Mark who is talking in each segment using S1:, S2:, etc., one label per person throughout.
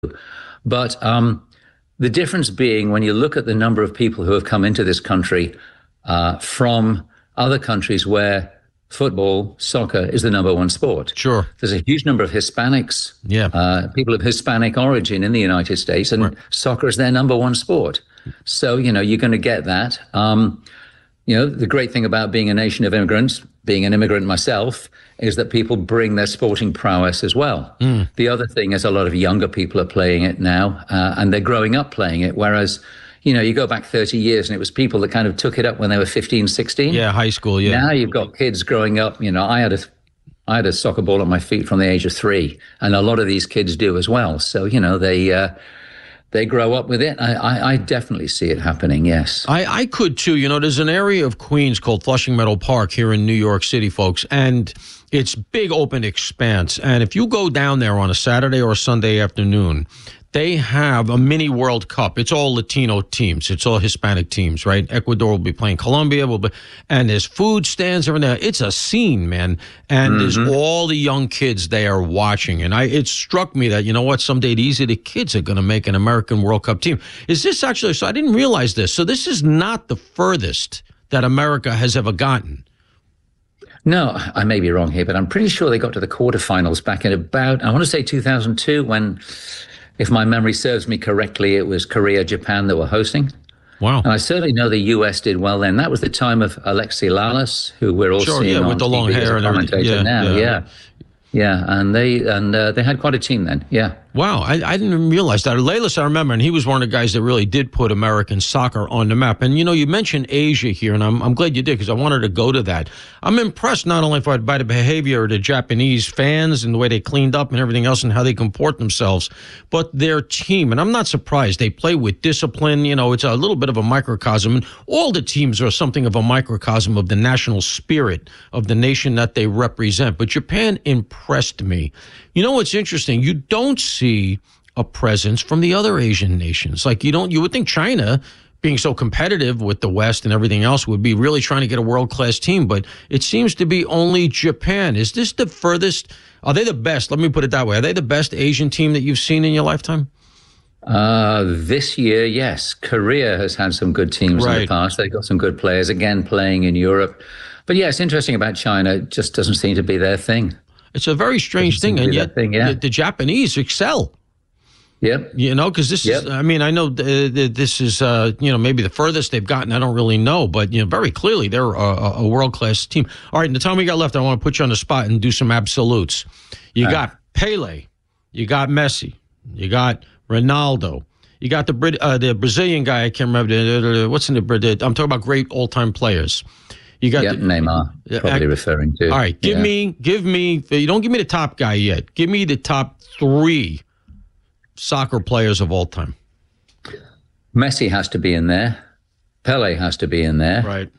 S1: But the difference being when you look at the number of people who have come into this country from other countries where football, soccer is the number one sport.
S2: Sure.
S1: There's a huge number of Hispanics, people of Hispanic origin in the United States, and soccer is their number one sport. So, you're going to get that. The great thing about being a nation of immigrants, being an immigrant myself, is that people bring their sporting prowess as well. The other thing is a lot of younger people are playing it now, and they're growing up playing it, whereas you go back 30 years and it was people that kind of took it up when they were 15, 16.
S2: Yeah, high school, yeah.
S1: Now you've got kids growing up. I had a soccer ball at my feet from the age of 3, and a lot of these kids do as well. So, they grow up with it. I definitely see it happening, yes.
S2: I could too. There's an area of Queens called Flushing Meadow Park here in New York City, folks, and it's big open expanse. And if you go down there on a Saturday or a Sunday afternoon, they have a mini World Cup. It's all Latino teams. It's all Hispanic teams, right? Ecuador will be playing Colombia. And there's food stands over there. It's a scene, man. And there's all the young kids there watching. And it struck me that, someday these are the kids that are going to make an American World Cup team. Is this actually, so I didn't realize this. So this is not the furthest that America has ever gotten.
S1: No, I may be wrong here, but I'm pretty sure they got to the quarterfinals back in about, I want to say 2002, when, if my memory serves me correctly, it was Korea, Japan that were hosting.
S2: Wow.
S1: And I certainly know the US did well then. That was the time of Alexi Lalas, who we're all seeing on
S2: with the
S1: TV
S2: long hair
S1: as a
S2: and everything.
S1: Yeah, and they had quite a team then. Yeah.
S2: Wow, I didn't even realize that. Lalas, I remember, and he was one of the guys that really did put American soccer on the map. And, you mentioned Asia here, and I'm glad you did, because I wanted to go to that. I'm impressed not only by the behavior of the Japanese fans and the way they cleaned up and everything else and how they comport themselves, but their team. And I'm not surprised. They play with discipline. It's a little bit of a microcosm. And all the teams are something of a microcosm of the national spirit of the nation that they represent. But Japan impressed me. What's interesting? You don't see a presence from the other Asian nations. Like you would think China, being so competitive with the West and everything else, would be really trying to get a world-class team, but it seems to be only Japan. Is this the furthest? Are they the best? Let me put it that way. Are they the best Asian team that you've seen in your lifetime?
S1: This year, yes. Korea has had some good teams in the past. They've got some good players, again, playing in Europe. But yeah, it's interesting about China. It just doesn't seem to be their thing.
S2: It's a very strange thing, and yet the Japanese excel.
S1: Yep.
S2: Because this is, I know this is, maybe the furthest they've gotten. I don't really know, but, very clearly they're a world-class team. All right, in the time we got left, I want to put you on the spot and do some absolutes. You got Pele, you got Messi, you got Ronaldo, you got the Brazilian guy, I can't remember, what's in the, I'm talking about great all-time players. You got
S1: Neymar, probably referring to.
S2: All right, give me, you don't give me the top guy yet. Give me the top 3 soccer players of all time.
S1: Messi has to be in there. Pele has to be in there.
S2: Right.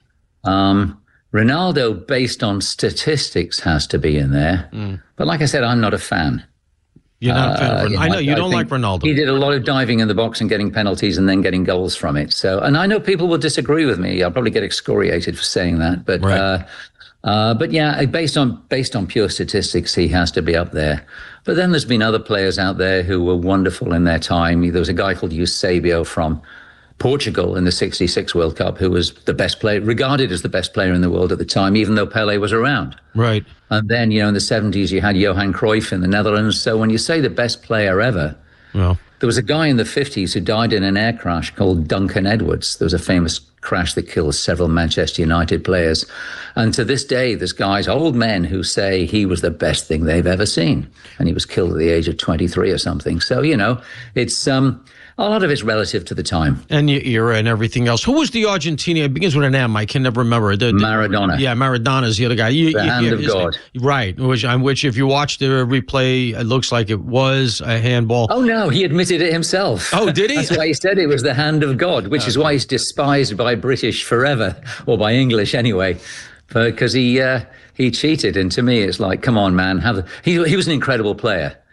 S1: Ronaldo, based on statistics, has to be in there. But like I said, I'm not a fan.
S2: You're not a fan of Ronaldo. I know you don't like Ronaldo.
S1: He did a lot of diving in the box and getting penalties and then getting goals from it. So, and I know people will disagree with me. I'll probably get excoriated for saying that. But, but yeah, based on pure statistics, he has to be up there. But then there's been other players out there who were wonderful in their time. There was a guy called Eusebio from Portugal in the '66 World Cup, who was the best player, regarded as the best player in the world at the time, even though Pele was around.
S2: Right.
S1: And then, in the '70s, you had Johan Cruyff in the Netherlands. So when you say the best player ever, there was a guy in the '50s who died in an air crash called Duncan Edwards. There was a famous crash that killed several Manchester United players. And to this day, there's guys, old men, who say he was the best thing they've ever seen. And he was killed at the age of 23 or something. So, it's a lot of it's relative to the time.
S2: And your era and everything else. Who was the Argentinian? It begins with an M. I can never remember.
S1: Maradona.
S2: Yeah, Maradona's the other guy.
S1: The hand of God.
S2: Right. Which, if you watch the replay, it looks like it was a handball.
S1: Oh, no. He admitted it himself.
S2: Oh, did he?
S1: That's why he said it was the hand of God, which is why he's despised by British forever, or by English anyway, because he cheated. And to me, it's like, come on, man. He was an incredible player.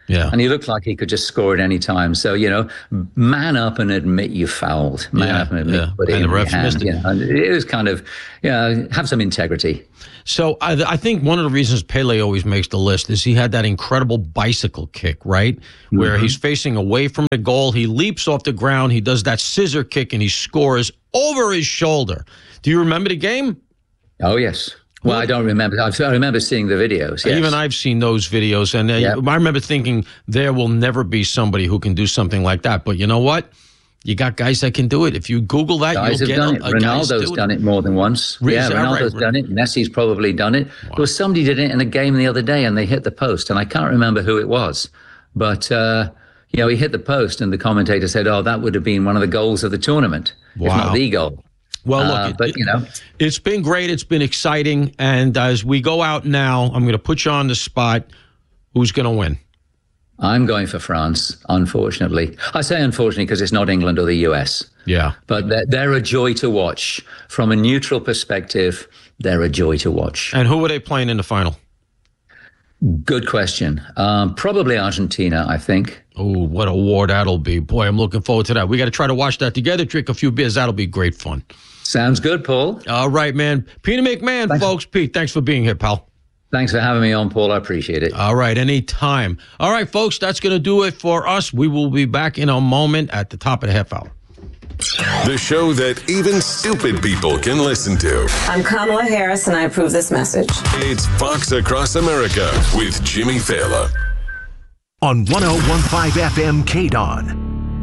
S2: Yeah.
S1: And he looked like he could just score at any time. So, man up and admit you fouled. Man up and admit you put it in your hand. It was kind of, have some integrity.
S2: So I think one of the reasons Pele always makes the list is he had that incredible bicycle kick, right? Where he's facing away from the goal. He leaps off the ground. He does that scissor kick and he scores over his shoulder. Do you remember the game?
S1: Oh, yes. Well, I don't remember. I remember seeing the videos. Yes.
S2: Even I've seen those videos. And I remember thinking there will never be somebody who can do something like that. But you know what? You got guys that can do it. If you Google that,
S1: guys
S2: you'll
S1: have
S2: get
S1: done it. Ronaldo's done it more than once. Ronaldo's done it. Messi's probably done it. Wow. There was somebody did it in a game the other day and they hit the post. And I can't remember who it was. But, he hit the post and the commentator said, that would have been one of the goals of the tournament, if not the goal.
S2: Well, look, it's been great. It's been exciting. And as we go out now, I'm going to put you on the spot. Who's going to win?
S1: I'm going for France, unfortunately. I say unfortunately because it's not England or the US.
S2: Yeah.
S1: But they're a joy to watch. From a neutral perspective, they're a joy to watch.
S2: And who are they playing in the final?
S1: Good question. Probably Argentina, I think.
S2: Oh, what a war that'll be. Boy, I'm looking forward to that. We got to try to watch that together, drink a few beers. That'll be great fun.
S1: Sounds good, Paul.
S2: All right, man. Peter McMahon, folks. Pete, thanks for being here, pal.
S1: Thanks for having me on, Paul. I appreciate it.
S2: All right, anytime. All right, folks, that's going to do it for us. We will be back in a moment at the top of the half hour.
S3: The show that even stupid people can listen to.
S4: I'm Kamala Harris, and I approve this message.
S3: It's Fox Across America with Jimmy Fallon.
S5: On 101.5 FM KDON.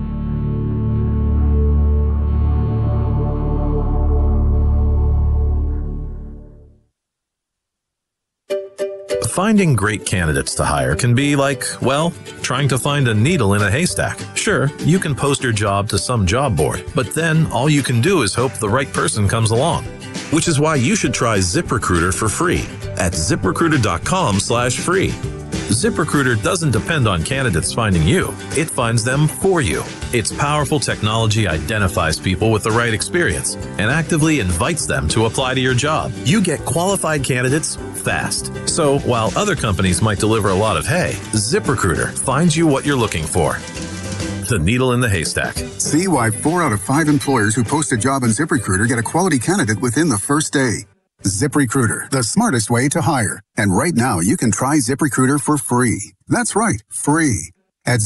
S6: Finding great candidates to hire can be like, trying to find a needle in a haystack. Sure, you can post your job to some job board, but then all you can do is hope the right person comes along. Which is why you should try ZipRecruiter for free at ZipRecruiter.com/free. ZipRecruiter doesn't depend on candidates finding you. It finds them for you. Its powerful technology identifies people with the right experience and actively invites them to apply to your job. You get qualified candidates fast. So while other companies might deliver a lot of hay, ZipRecruiter finds you what you're looking for. The needle in the haystack.
S7: See why 4 out of 5 employers who post a job on ZipRecruiter get a quality candidate within the first day. ZipRecruiter, the smartest way to hire. And right now, you can try ZipRecruiter for free. That's right, free. At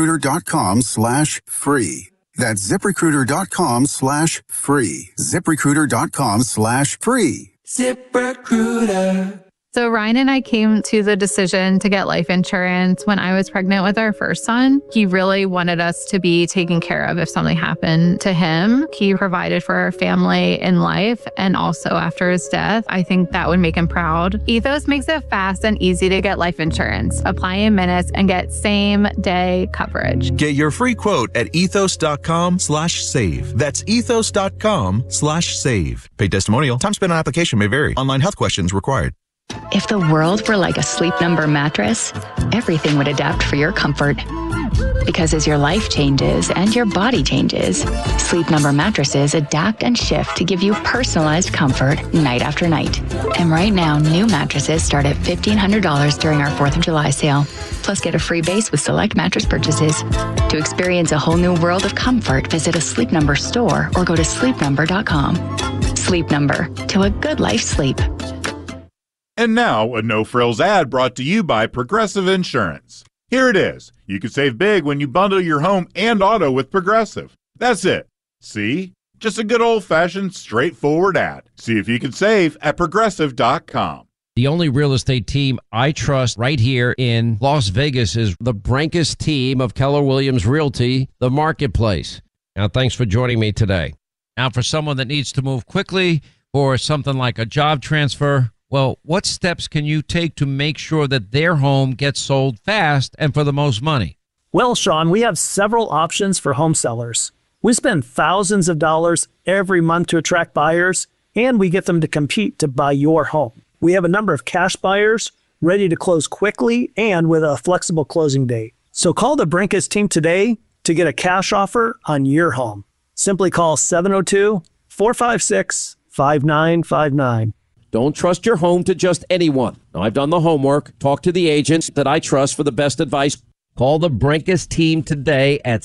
S7: ZipRecruiter.com/free. That's ZipRecruiter.com/free. ZipRecruiter.com/free.
S8: ZipRecruiter. So Ryan and I came to the decision to get life insurance when I was pregnant with our first son. He really wanted us to be taken care of if something happened to him. He provided for our family in life and also after his death. I think that would make him proud. Ethos makes it fast and easy to get life insurance. Apply in minutes and get same-day coverage.
S9: Get your free quote at ethos.com/save. That's ethos.com/save. Paid testimonial. Time spent on application may vary. Online health questions required.
S10: If the world were like a Sleep Number mattress, everything would adapt for your comfort. Because as your life changes and your body changes, Sleep Number mattresses adapt and shift to give you personalized comfort night after night. And right now, new mattresses start at $1,500 during our 4th of July sale. Plus, get a free base with select mattress purchases. To experience a whole new world of comfort, visit a Sleep Number store or go to sleepnumber.com. Sleep Number, to a good life sleep.
S11: And now, a no-frills ad brought to you by Progressive Insurance. Here it is. You can save big when you bundle your home and auto with Progressive. That's it. See? Just a good old-fashioned, straightforward ad. See if you can save at Progressive.com.
S12: The only real estate team I trust right here in Las Vegas is the Brankus team of Keller Williams Realty, the Marketplace. Now, thanks for joining me today. Now, for someone that needs to move quickly for something like a job transfer, well, what steps can you take to make sure that their home gets sold fast and for the most money?
S13: Well, Sean, we have several options for home sellers. We spend thousands of dollars every month to attract buyers, and we get them to compete to buy your home. We have a number of cash buyers ready to close quickly and with a flexible closing date. So call the Brankus team today to get a cash offer on your home. Simply call 702-456-5959.
S12: Don't trust your home to just anyone. Now, I've done the homework. Talk to the agents that I trust for the best advice. Call the Brinkus team today at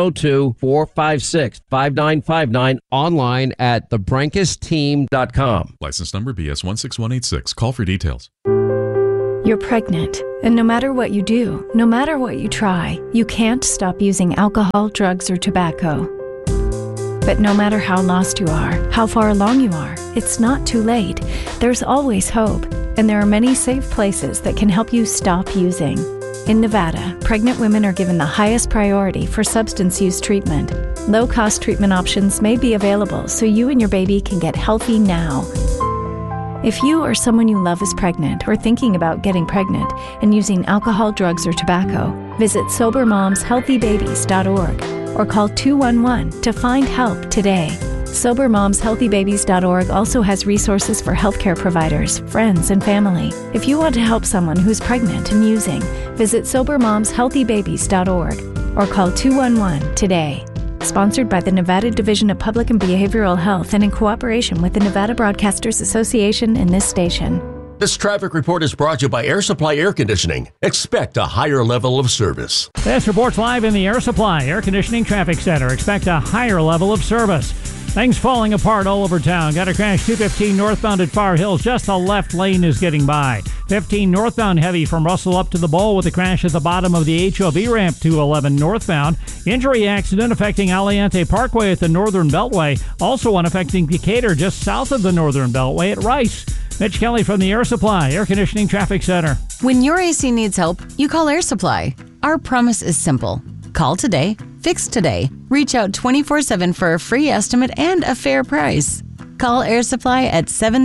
S12: 702-456-5959, online at thebrinkesteam.com.
S14: License number BS16186. Call for details.
S15: You're pregnant, and no matter what you do, no matter what you try, you can't stop using alcohol, drugs, or tobacco. But no matter how lost you are, how far along you are, it's not too late. There's always hope, and there are many safe places that can help you stop using. In Nevada, pregnant women are given the highest priority for substance use treatment. Low-cost treatment options may be available so you and your baby can get healthy now. If you or someone you love is pregnant or thinking about getting pregnant and using alcohol, drugs, or tobacco, visit SoberMomsHealthyBabies.org or call 211 to find help today. SoberMomsHealthyBabies.org also has resources for healthcare providers, friends, and family. If you want to help someone who's pregnant and using, visit SoberMomsHealthyBabies.org or call 211 today. Sponsored by the Nevada Division of Public and Behavioral Health and in cooperation with the Nevada Broadcasters Association and this station.
S16: This traffic report is brought to you by Air Supply Air Conditioning. Expect a higher level of service.
S17: This report's live in the Air Supply Air Conditioning Traffic Center. Expect a higher level of service. Things falling apart all over town. Got a crash 215 northbound at Far Hills. Just the left lane is getting by. 15 northbound heavy from Russell up to the Bowl with a crash at the bottom of the HOV ramp 211 northbound. Injury accident affecting Aliante Parkway at the Northern Beltway. Also one affecting Decatur just south of the Northern Beltway at Rice. Mitch Kelly from the Air Supply Air Conditioning Traffic Center.
S18: When your AC needs help, you call Air Supply. Our promise is simple. Call today, fix today. Reach out 24/7 for a free estimate and a fair price. Call Air Supply at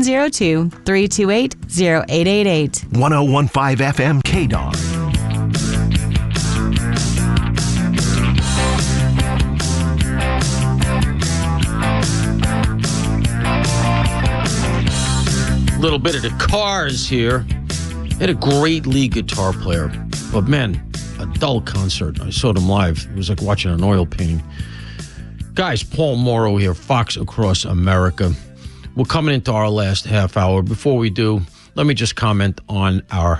S18: 702-328-0888.
S5: 1015 FM KDON.
S2: Little bit of the Cars here. Had a great lead guitar player, but man, a dull concert. I saw them live. It was like watching an oil painting. Guys, Paul Morrow here, Fox Across America. We're coming into our last half hour. Before we do, let me just comment on our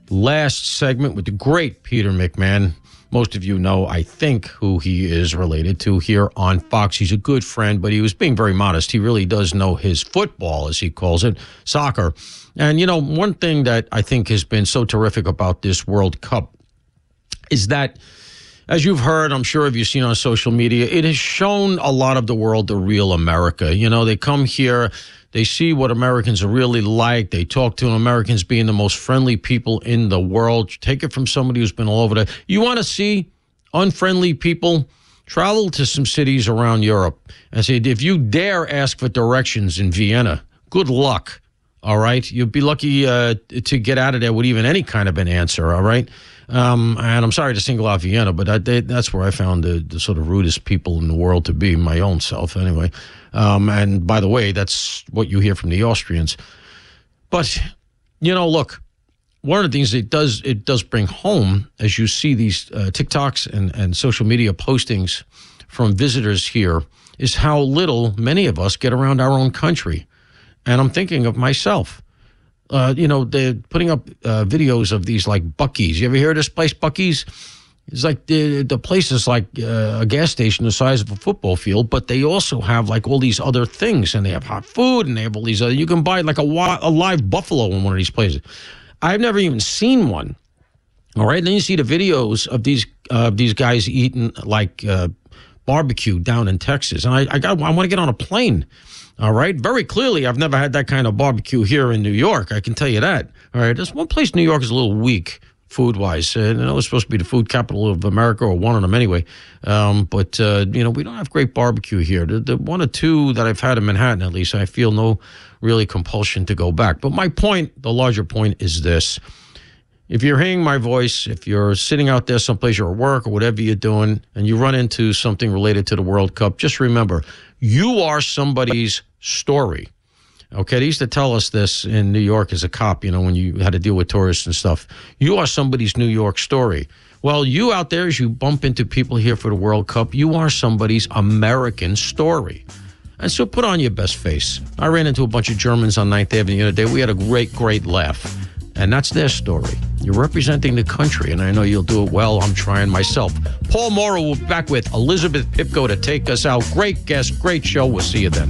S2: last segment with the great Peter McMahon. Most of you know, I think, who he is related to here on Fox. He's a good friend, but he was being very modest. He really does know his football, as he calls it, soccer. And, you know, one thing that I think has been so terrific about this World Cup is that, as you've heard, I'm sure if you've seen on social media, it has shown a lot of the world the real America. You know, they come here, they see what Americans are really like. They talk to Americans being the most friendly people in the world. Take it from somebody who's been all over there. You want to see unfriendly people? Travel to some cities around Europe and say, if you dare ask for directions in Vienna, good luck, all right? You'll be lucky to get out of there with even any kind of an answer, all right? And I'm sorry to single out Vienna, but that's where I found the sort of rudest people in the world to be, my own self anyway. And by the way, that's what you hear from the Austrians. But, you know, look, one of the things it does bring home, as you see these TikToks and social media postings from visitors here, is how little many of us get around our own country. And I'm thinking of myself. You know, they're putting up videos of these like Buc-ee's. You ever hear of this place, Buc-ee's? It's like the place is like a gas station the size of a football field, but they also have like all these other things, and they have hot food, and they have all these other. You can buy like a live buffalo in one of these places. I've never even seen one. All right, and then you see the videos of these guys eating like barbecue down in Texas, and I want to get on a plane. All right, very clearly, I've never had that kind of barbecue here in New York. I can tell you that. All right, there's one place in New York is a little weak food-wise. I know it's supposed to be the food capital of America, or one of them anyway. But you know, we don't have great barbecue here. The one or two that I've had in Manhattan, at least, I feel no really compulsion to go back. But my point, the larger point, is this. If you're hearing my voice, if you're sitting out there someplace, you're at work or whatever you're doing, and you run into something related to the World Cup, just remember, you are somebody's story. Okay, they used to tell us this in New York as a cop, you know, when you had to deal with tourists and stuff. You are somebody's New York story. Well, you out there, as you bump into people here for the World Cup, you are somebody's American story. And so put on your best face. I ran into a bunch of Germans on 9th Avenue the other day. We had a great, great laugh. And that's their story. You're representing the country, and I know you'll do it well. I'm trying myself. Paul Morrow will be back with Elizabeth Pipko to take us out. Great guest, great show. We'll see you then.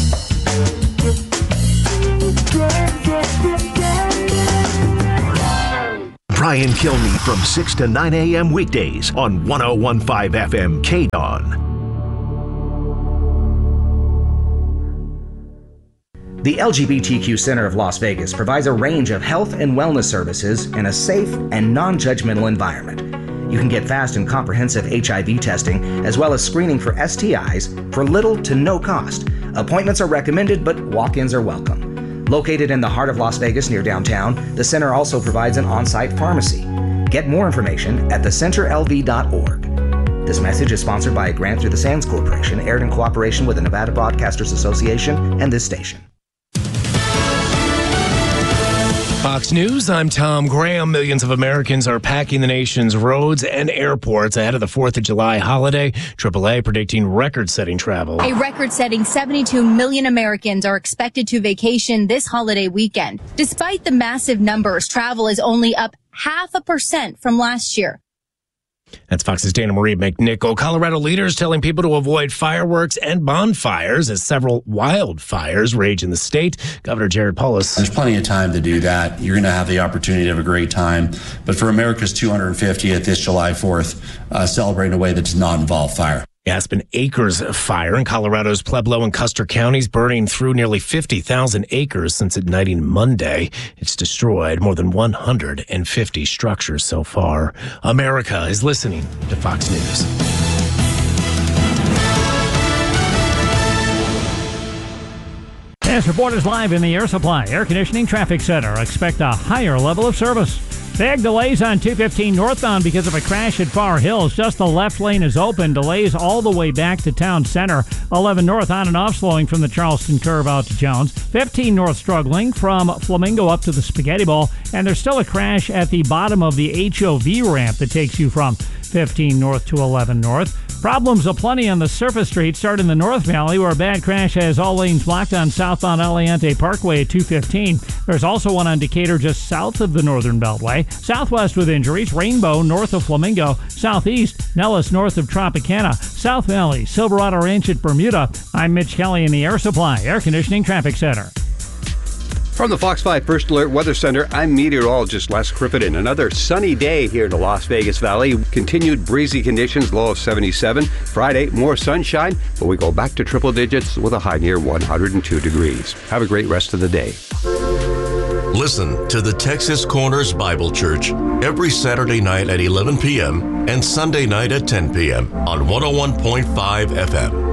S5: Brian Kilmeade from 6 to 9 a.m. weekdays on 101.5 FM KDON.
S19: The LGBTQ Center of Las Vegas provides a range of health and wellness services in a safe and non-judgmental environment. You can get fast and comprehensive HIV testing as well as screening for STIs for little to no cost. Appointments are recommended, but walk-ins are welcome. Located in the heart of Las Vegas near downtown, the center also provides an on-site pharmacy. Get more information at thecenterlv.org. This message is sponsored by a grant through the Sands Corporation, aired in cooperation with the Nevada Broadcasters Association and this station.
S20: Fox News, I'm Tom Graham. Millions of Americans are packing the nation's roads and airports ahead of the 4th of July holiday. AAA predicting record-setting travel.
S21: A record-setting 72 million Americans are expected to vacation this holiday weekend. Despite the massive numbers, travel is only up 0.5% from last year.
S20: That's Fox's Dana Marie McNichol. Colorado leaders telling people to avoid fireworks and bonfires as several wildfires rage in the state. Governor Jared Polis.
S22: There's plenty of time to do that. You're going to have the opportunity to have a great time. But for America's 250th this July 4th, celebrate in a way that does not involve fire.
S20: Aspen Acres fire in Colorado's Pueblo and Custer counties, burning through nearly 50,000 acres since igniting Monday. It's destroyed more than 150 structures so far. America is listening to Fox News.
S17: As reporters live in the Air Supply Air Conditioning Traffic Center, expect a higher level of service. Big delays on 215 northbound because of a crash at Far Hills. Just the left lane is open. Delays all the way back to town center. 11 north on and off slowing from the Charleston curve out to Jones. 15 north struggling from Flamingo up to the Spaghetti Bowl. And there's still a crash at the bottom of the HOV ramp that takes you from 15 north to 11 north. Problems aplenty on the surface street. Start in the North Valley, where a bad crash has all lanes blocked on southbound Aliante Parkway at 215. There's also one on Decatur just south of the Northern Beltway. Southwest with injuries, Rainbow north of Flamingo. Southeast, Nellis north of Tropicana. South Valley, Silverado Ranch at Bermuda. I'm Mitch Kelly in the Air Supply Air Conditioning Traffic Center.
S23: From the Fox 5 First Alert Weather Center, I'm meteorologist Les Crittenden. Another sunny day here in the Las Vegas Valley. Continued breezy conditions, low of 77. Friday, more sunshine, but we go back to triple digits with a high near 102 degrees. Have a great rest of the day.
S16: Listen to the Texas Corners Bible Church every Saturday night at 11 p.m. and Sunday night at 10 p.m. on 101.5 FM.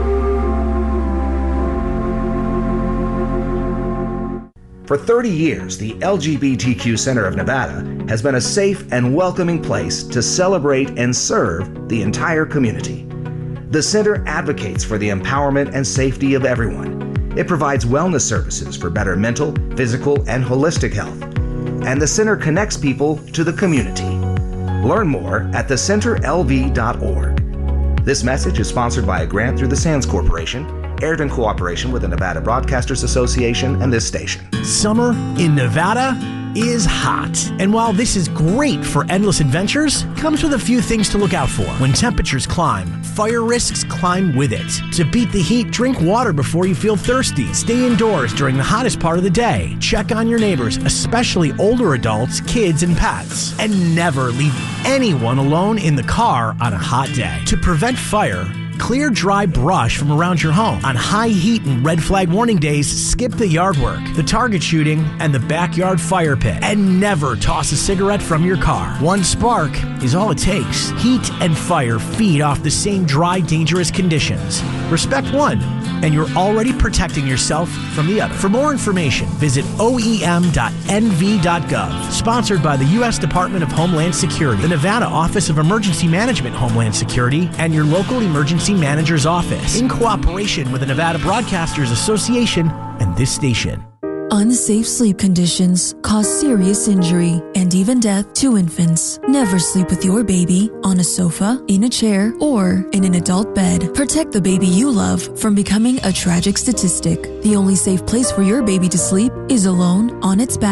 S19: For 30 years, the LGBTQ Center of Nevada has been a safe and welcoming place to celebrate and serve the entire community. The center advocates for the empowerment and safety of everyone. It provides wellness services for better mental, physical, and holistic health. And the center connects people to the community. Learn more at thecenterlv.org. This message is sponsored by a grant through the Sands Corporation, aired in cooperation with the Nevada Broadcasters Association and this station.
S24: Summer in Nevada is hot. And while this is great for endless adventures, comes with a few things to look out for. When temperatures climb, fire risks climb with it. To beat the heat, drink water before you feel thirsty. Stay indoors during the hottest part of the day. Check on your neighbors, especially older adults, kids, and pets. And never leave anyone alone in the car on a hot day. To prevent fire, clear dry brush from around your home. On high heat and red flag warning days, skip the yard work, the target shooting, and the backyard fire pit. And never toss a cigarette from your car. One spark is all it takes. Heat and fire feed off the same dry, dangerous conditions. Respect one, and you're already protecting yourself from the other. For more information, visit oem.nv.gov. Sponsored by the U.S. Department of Homeland Security, the Nevada Office of Emergency Management Homeland Security, and your local emergency manager's office, in cooperation with the Nevada Broadcasters Association and this station.
S25: Unsafe sleep conditions cause serious injury and even death to infants. Never sleep with your baby on a sofa, in a chair, or in an adult bed. Protect the baby you love from becoming a tragic statistic. The only safe place for your baby to sleep is alone on its back.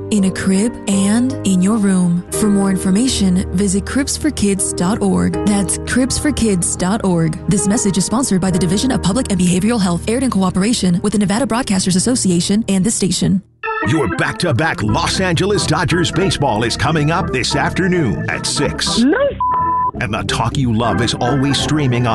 S25: in a crib, and in your room. For more information, visit cribsforkids.org. That's cribsforkids.org. This message is sponsored by the Division of Public and Behavioral Health, aired in cooperation with the Nevada Broadcasters Association and this station.
S5: Your back-to-back Los Angeles Dodgers baseball is coming up this afternoon at 6. And the talk you love is always streaming on